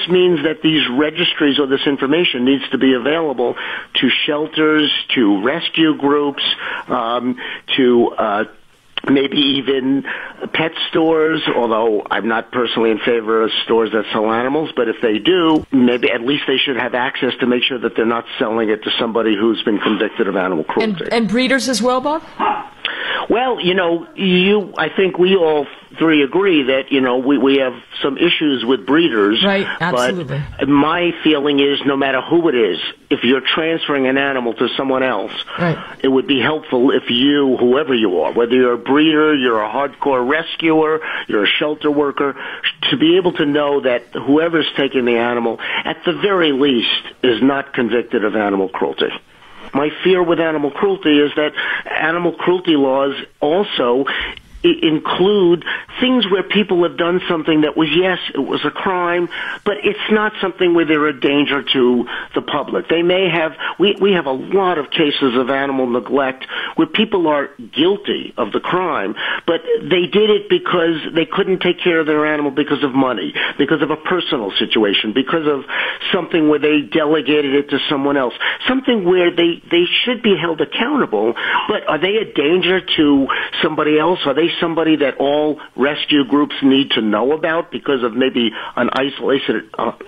means that these registries or this information needs to be available to shelters, to rescue groups, to maybe even pet stores, although I'm not personally in favor of stores that sell animals, but if they do, maybe at least they should have access to make sure that they're not selling it to somebody who's been convicted of animal cruelty. And breeders as well, Bob? Well, I think we all three agree that, we have some issues with breeders. Right, absolutely. But my feeling is no matter who it is, if you're transferring an animal to someone else, right, it would be helpful if you, whoever you are, whether you're a breeder, you're a hardcore rescuer, you're a shelter worker, to be able to know that whoever's taking the animal, at the very least, is not convicted of animal cruelty. My fear with animal cruelty is that animal cruelty laws also include things where people have done something that was, yes, it was a crime, but it's not something where they're a danger to the public. They may have, we have a lot of cases of animal neglect where people are guilty of the crime, but they did it because they couldn't take care of their animal because of money, because of a personal situation, because of something where they delegated it to someone else, something where they should be held accountable, but are they a danger to somebody else? Are they somebody that all rescue groups need to know about because of maybe an isolated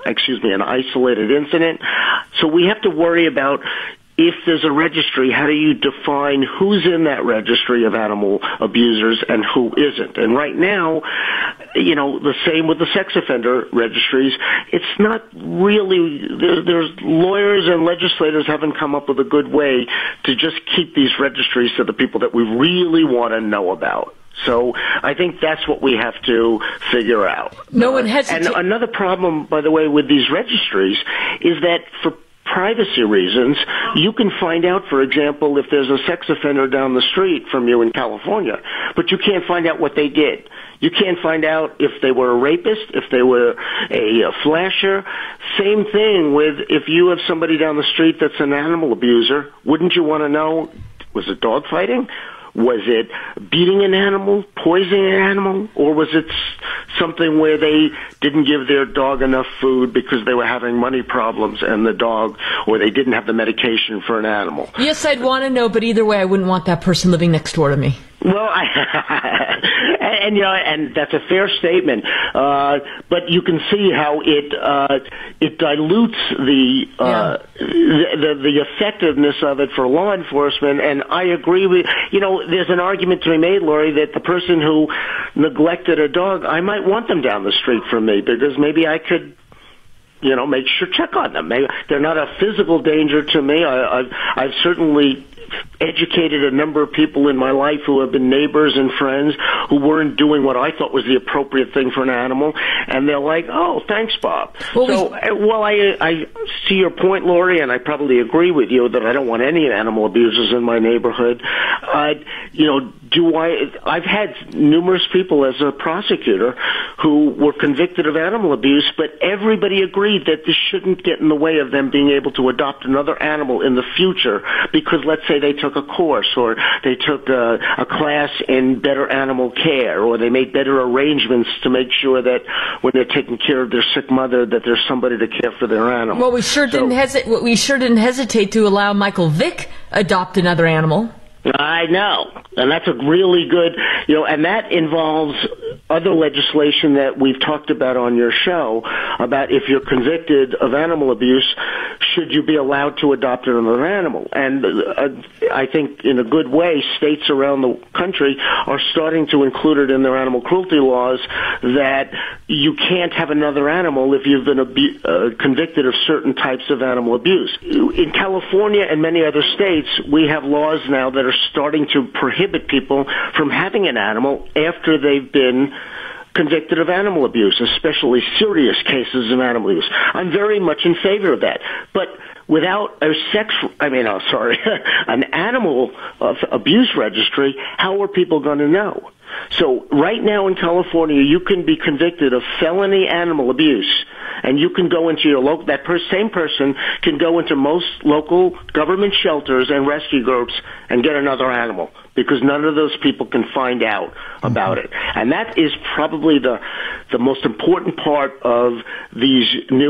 incident? So we have to worry about, if there's a registry, how do you define who's in that registry of animal abusers and who isn't? And right now, the same with the sex offender registries. It's not really, there's lawyers and legislators haven't come up with a good way to just keep these registries to the people that we really want to know about. So I think that's what we have to figure out. No one hesitates. And another problem, by the way, with these registries is that for privacy reasons, you can find out, for example, if there's a sex offender down the street from you in California, but you can't find out what they did. You can't find out if they were a rapist, if they were a flasher. Same thing with if you have somebody down the street that's an animal abuser. Wouldn't you want to know, was it dog fighting? Was it beating an animal, poisoning an animal, or was it something where they didn't give their dog enough food because they were having money problems and the dog, or they didn't have the medication for an animal? Yes, I'd want to know, but either way, I wouldn't want that person living next door to me. Well, and that's a fair statement, but you can see how it dilutes the effectiveness of it for law enforcement. And I agree with there's an argument to be made, Lori, that the person who neglected a dog, I might want them down the street from me because maybe I could make sure check on them. Maybe they're not a physical danger to me. I've certainly educated a number of people in my life who have been neighbors and friends who weren't doing what I thought was the appropriate thing for an animal, and they're like, "Oh, thanks, Bob." I see your point, Lori, and I probably agree with you that I don't want any animal abusers in my neighborhood. I've had numerous people as a prosecutor who were convicted of animal abuse, but everybody agreed that this shouldn't get in the way of them being able to adopt another animal in the future because, let's say, they took a course or they took a class in better animal care, or they made better arrangements to make sure that when they're taking care of their sick mother that there's somebody to care for their animal. Well, we sure didn't hesitate to allow Michael Vick adopt another animal. I know, and that's a really good, and that involves other legislation that we've talked about on your show about if you're convicted of animal abuse, should you be allowed to adopt another animal? And I think in a good way, states around the country are starting to include it in their animal cruelty laws that you can't have another animal if you've been convicted of certain types of animal abuse. In California and many other states, we have laws now that are starting to prohibit people from having an animal after they've been convicted of animal abuse, especially serious cases of animal abuse. I'm very much in favor of that. But without an animal abuse registry, how are people going to know? So right now in California, you can be convicted of felony animal abuse, and you can go into your local, same person can go into most local government shelters and rescue groups and get another animal because none of those people can find out about it. And that is probably the most important part of these new